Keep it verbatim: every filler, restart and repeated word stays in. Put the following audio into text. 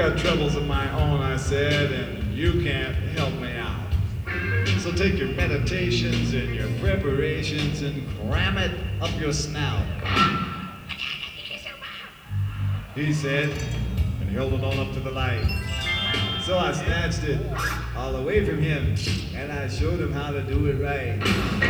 got troubles of my own, I said, and you can't help me out. So take your meditations and your preparations and cram it up your snout. He said, and held it on up to the light. So I snatched it all away from him, and I showed him how to do it right.